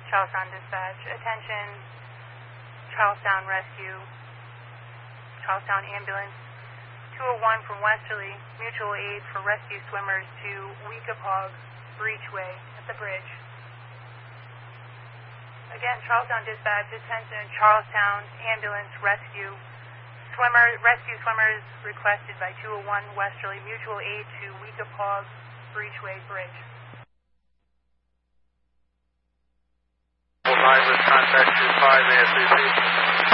Charlestown Dispatch. Attention, Charlestown Rescue, Charlestown Ambulance. 201 from Westerly, mutual aid for rescue swimmers to Weekapaug Breachway at the bridge. Again, Charlestown Dispatch, attention, Charlestown Ambulance Rescue. Rescue swimmers requested by 201 Westerly, mutual aid to Weekapaug Breachway Bridge. Contact 25 ASAP.